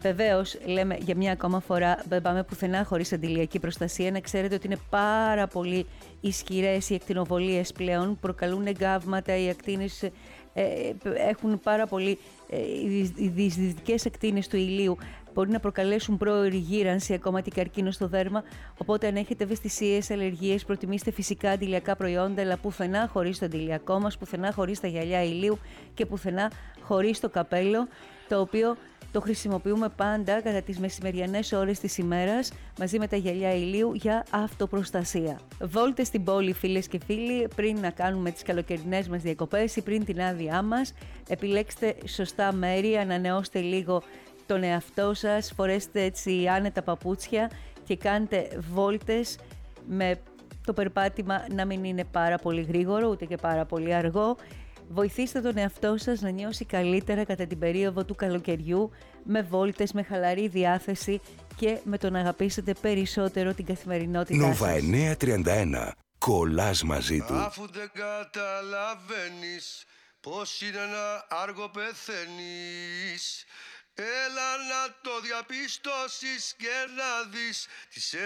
Βεβαίως, λέμε για μια ακόμα φορά, δεν πάμε πουθενά χωρίς αντιλιακή προστασία. Να ξέρετε ότι είναι πάρα πολύ ισχυρές οι ακτινοβολίες πλέον, προκαλούν εγκάβματα, οι ακτίνες έχουν πάρα πολύ, οι διεισδυτικές ακτίνες του ηλίου μπορεί να προκαλέσουν πρόωρη γύρανση, ακόμα και καρκίνο στο δέρμα. Οπότε, αν έχετε ευαισθησίες, αλλεργίες, προτιμήστε φυσικά αντιλιακά προϊόντα, αλλά πουθενά χωρίς το αντιλιακό μας, πουθενά χωρίς τα γυαλιά ηλίου και πουθενά χωρίς το καπέλο, το οποίο το χρησιμοποιούμε πάντα κατά τις μεσημεριανές ώρες της ημέρας μαζί με τα γυαλιά ηλίου για αυτοπροστασία. Βόλτες στην πόλη, φίλες και φίλοι, πριν να κάνουμε τις καλοκαιρινές μας διακοπές ή πριν την άδειά μας. Επιλέξτε σωστά μέρη, ανανεώστε λίγο τον εαυτό σας, φορέστε έτσι άνετα παπούτσια και κάντε βόλτες με το περπάτημα να μην είναι πάρα πολύ γρήγορο ούτε και πάρα πολύ αργό. Βοηθήστε τον εαυτό σας να νιώσει καλύτερα κατά την περίοδο του καλοκαιριού με βόλτες, με χαλαρή διάθεση και με το να αγαπήσετε περισσότερο την καθημερινότητά σας. Nova 931. Κολλάς μαζί του. Αφού δεν καταλαβαίνεις πως είναι ένα άργο πεθαίνεις, έλα να το διαπιστώσεις και να δεις τις